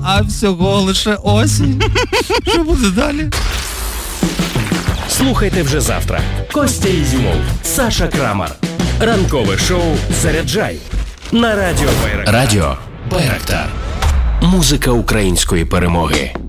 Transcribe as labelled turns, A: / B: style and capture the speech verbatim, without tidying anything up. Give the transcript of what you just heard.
A: а всього лише осінь. Що буде далі?
B: Слухайте вже завтра. Костя Ізюмов, Саша Крамар. Ранкове шоу «Заряджай» на Радіо Байрактар.
C: Радіо Байрактар. Музика української перемоги.